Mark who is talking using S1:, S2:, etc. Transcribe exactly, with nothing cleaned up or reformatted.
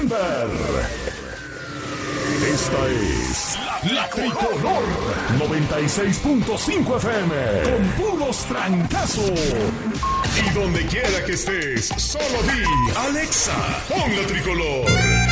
S1: Denver. Esta es La, la Tricolor noventa y seis punto cinco F M con puros trancazos. Y donde quiera que estés, solo di Alexa, pon La Tricolor.